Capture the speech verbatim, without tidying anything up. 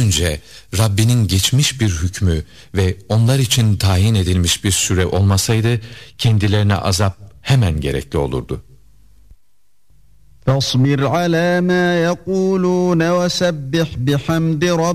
önce Rabbinin geçmiş bir hükmü ve onlar için tayin edilmiş bir süre olmasaydı kendilerine azap hemen gerekli olurdu. فاصبر على ما يقولون وسبح بحمد ربك